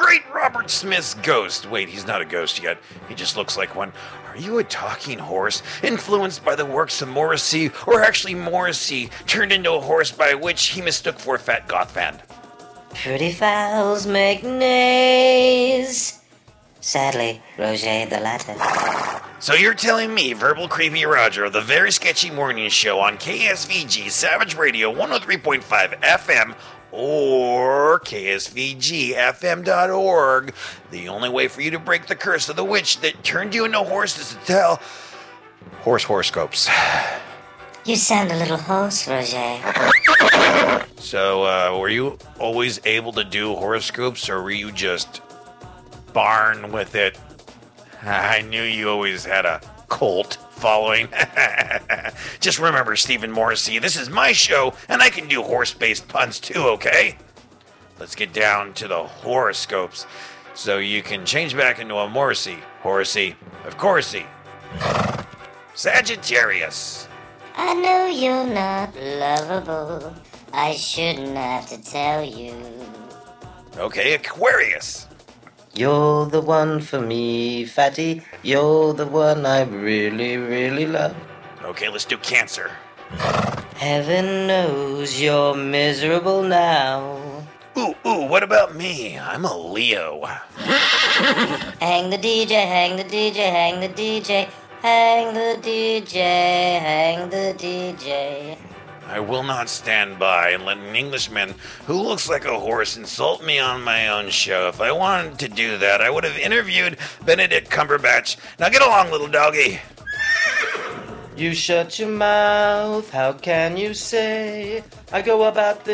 great Robert Smith's ghost. Wait, he's not a ghost yet. He just looks like one. Are you a talking horse, influenced by the works of Morrissey, or actually Morrissey turned into a horse by which he mistook for a fat goth band? Pretty fowls make nays. Sadly, Roger the latter. So you're telling me Verbal Creepy Roger of the Very Sketchy Morning Show on KSVG Savage Radio 103.5 FM or KSVGFM.org, the only way for you to break the curse of the witch that turned you into a horse is to tell horoscopes. You sound a little hoarse, Roger. So, were you always able to do horoscopes, or were you just born with it? I knew you always had a cult following. Just remember, Stephen Morrissey, this is my show, and I can do horse-based puns too, okay? Let's get down to the horoscopes, so you can change back into a Morrissey. Horsey, of coursey. Sagittarius. I know you're not lovable. I shouldn't have to tell you. Okay, Aquarius. You're the one for me, fatty. You're the one I really, really love. Okay, let's do Cancer. Heaven knows you're miserable now. Ooh, what about me? I'm a Leo. Hang the DJ, hang the DJ, hang the DJ, hang the DJ, hang the DJ. I will not stand by and let an Englishman who looks like a horse insult me on my own show. If I wanted to do that, I would have interviewed Benedict Cumberbatch. Now get along, little doggy. You shut your mouth, how can you say I go about this?